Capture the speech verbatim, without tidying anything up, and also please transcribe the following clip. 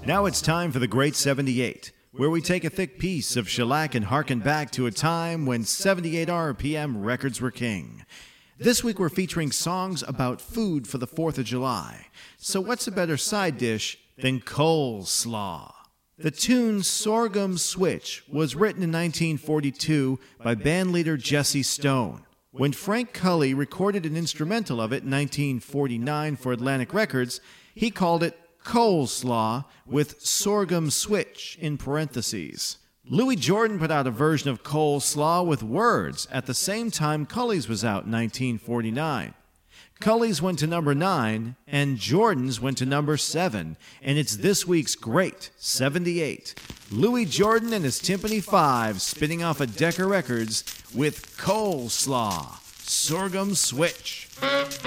Now it's time for the Great seventy-eight, where we take a thick piece of shellac and harken back to a time when seventy-eight R P M records were king. This week we're featuring songs about food for the fourth of July. So what's a better side dish than coleslaw? The tune Sorghum Switch was written in nineteen forty-two by bandleader Jesse Stone. When Frank Cully recorded an instrumental of it in nineteen forty-nine for Atlantic Records, he called it Coleslaw with Sorghum Switch in parentheses. Louis Jordan put out a version of Coleslaw with words at the same time Cully's was out in nineteen forty-nine. Cully's went to number nine, and Jordan's went to number seven, and it's this week's Great seventy-eight. Louis Jordan and his Timpani Five spinning off of Decca Records with Coleslaw, Sorghum Switch.